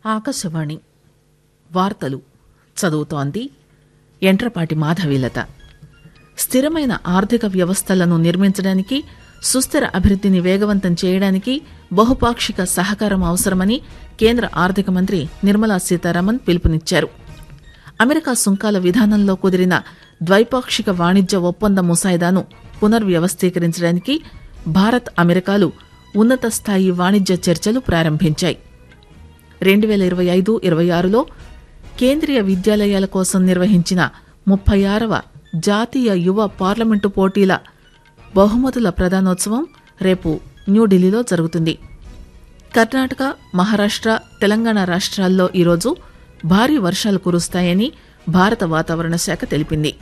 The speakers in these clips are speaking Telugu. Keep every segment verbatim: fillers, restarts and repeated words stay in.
ఆకాశవాణి వార్తలు చదువుతోంది ఎంట్రపాటి మాధవీలత. స్థిరమైన ఆర్థిక వ్యవస్థలను నిర్మించడానికి, సుస్థిర అభివృద్దిని వేగవంతం చేయడానికి బహుపాక్షిక సహకారం అవసరమని కేంద్ర ఆర్థిక మంత్రి నిర్మలా సీతారామన్ పిలుపునిచ్చారు. అమెరికా సుంకాల విధానంలో కుదిరిన ద్వైపాక్షిక వాణిజ్య ఒప్పంద ముసాయిదాను పునర్వ్యవస్థీకరించడానికి భారత్ అమెరికాలు ఉన్నత స్థాయి వాణిజ్య చర్చలు ప్రారంభించాయి. రెండు పేల ఇరవై ఐదు ఇరవై ఆరులో కేంద్రీయ విద్యాలయాల కోసం నిర్వహించిన ముప్పై ఆరవ జాతీయ యువ పార్లమెంటు పోటీల బహుమతుల ప్రదానోత్సవం రేపు న్యూఢిల్లీలో జరుగుతుంది. కర్ణాటక, మహారాష్ట, తెలంగాణ రాష్ట్రాల్లో ఈరోజు భారీ వర్షాలు కురుస్తాయని భారత వాతావరణ శాఖ తెలిపింది.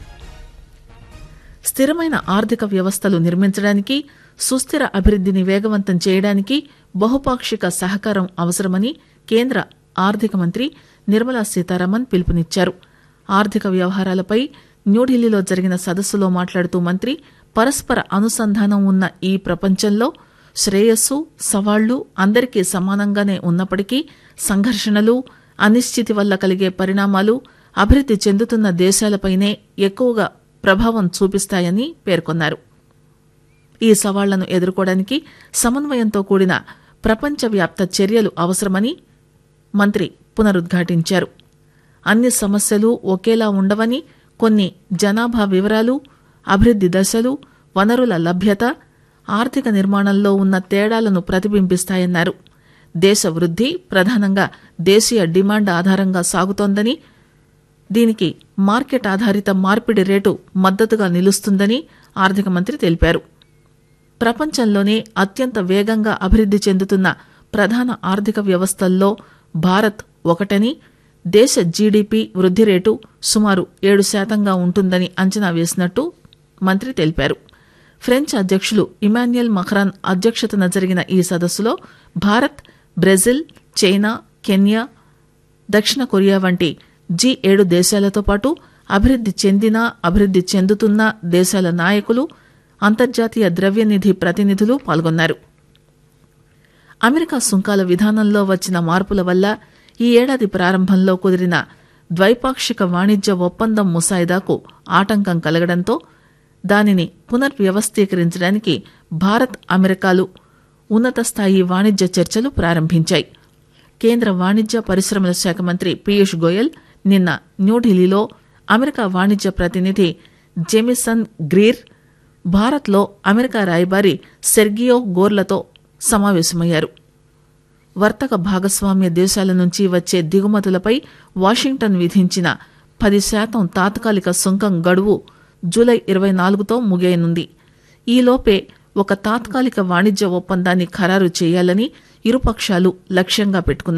స్థిరమైన ఆర్థిక వ్యవస్థలు నిర్మించడానికి, సుస్థిర అభివృద్దిని వేగవంతం చేయడానికి బహుపాక్షిక సహకారం అవసరమని కేంద్ర ఆర్థిక మంత్రి నిర్మలా సీతారామన్ పిలుపునిచ్చారు. ఆర్థిక వ్యవహారాలపై న్యూఢిల్లీలో జరిగిన సదస్సులో మాట్లాడుతూ మంత్రి, పరస్పర అనుసంధానం ఉన్న ఈ ప్రపంచంలో శ్రేయస్సు, సవాళ్లు అందరికీ సమానంగానే ఉన్నప్పటికీ సంఘర్షణలు, అనిశ్చితి వల్ల కలిగే పరిణామాలు అభివృద్ది చెందుతున్న దేశాలపైనే ఎక్కువగా ప్రభావం చూపిస్తాయని పేర్కొన్నారు. ఈ సవాళ్లను ఎదుర్కోవడానికి సమన్వయంతో కూడిన ప్రపంచవ్యాప్త చర్యలు అవసరమని మంత్రి పునరుద్ఘాటించారు. అన్ని సమస్యలు ఒకేలా ఉండవని, కొన్ని జనాభా వివరాలు, అభివృద్ది దశలు, వనరుల లభ్యత, ఆర్థిక నిర్మాణంలో ఉన్న తేడాలను ప్రతిబింబిస్తాయన్నారు. దేశ వృద్ధి ప్రధానంగా దేశీయ డిమాండ్ ఆధారంగా సాగుతోందని, దీనికి మార్కెట్ ఆధారిత మార్పిడి రేటు మద్దతుగా నిలుస్తుందని ఆర్థిక మంత్రి తెలిపారు. ప్రపంచంలోనే అత్యంత వేగంగా అభివృద్ది చెందుతున్న ప్రధాన ఆర్థిక వ్యవస్థల్లో భారత్ ఒకటని, దేశ జీడీపీ వృద్ధి రేటు సుమారు ఏడు శాతంగా ఉంటుందని అంచనా వేసినట్టు మంత్రి తెలిపారు. ఫ్రెంచ్ అధ్యక్షులు ఇమాన్యుయల్ మఖ్రాన్ అధ్యక్షతన జరిగిన ఈ సదస్సులో భారత్, బ్రెజిల్, చైనా, కెన్యా, దక్షిణ కొరియా వంటి జీ ఏడు దేశాలతో పాటు అభివృద్ది చెందిన, అభివృద్ది చెందుతున్న దేశాల నాయకులు, అంతర్జాతీయ ద్రవ్యనిధి ప్రతినిధులు పాల్గొన్నారు. అమెరికా సుంకాల విధానంలో వచ్చిన మార్పుల వల్ల ఈ ఏడాది ప్రారంభంలో కుదిరిన ద్వైపాక్షిక వాణిజ్య ఒప్పందం ముసాయిదాకు ఆటంకం కలగడంతో దానిని పునర్వ్యవస్థీకరించడానికి భారత్ అమెరికాలు ఉన్నత స్థాయి వాణిజ్య చర్చలు ప్రారంభించాయి. కేంద్ర వాణిజ్య పరిశ్రమల శాఖ మంత్రి పీయూష్ గోయల్ నిన్న న్యూఢిల్లీలో అమెరికా వాణిజ్య ప్రతినిధి జెమిసన్ గ్రీర్, భారత్లో అమెరికా రాయబారి సెర్గియో గోర్లతో సమావేశమయ్యారు. వర్తక భాగస్వామ్య దేశాల నుంచి వచ్చే దిగుమతులపై వాషింగ్టన్ విధించిన పది శాతం తాత్కాలిక సుంకం గడువు జూలై ఇరవై నాలుగుతో ముగియనుంది. ఈలోపే ఒక తాత్కాలిక వాణిజ్య ఒప్పందాన్ని ఖరారు చేయాలని ఇరుపక్షాలు లక్ష్యంగా పెట్టుకున్నాయి.